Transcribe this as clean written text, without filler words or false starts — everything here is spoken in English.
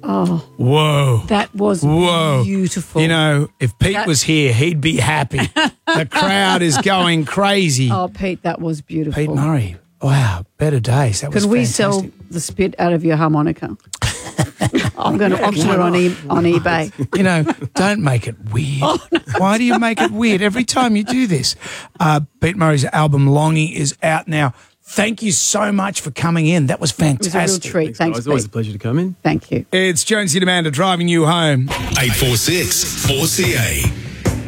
Oh, whoa. that was beautiful. You know, if Pete was here, he'd be happy. The crowd is going crazy. Oh, Pete, that was beautiful. Pete Murray. Wow, better days. That was Can we fantastic. sell the spit out of your harmonica? I'm going to auction it on eBay. You know, don't make it weird. Why do you make it weird every time you do this? Pete Murray's album Longing is out now. Thank you so much for coming in. That was fantastic. It was a real treat. Thanks, It's always a pleasure to come in. Thank you. It's Jonesy and Amanda driving you home. 846 4CA.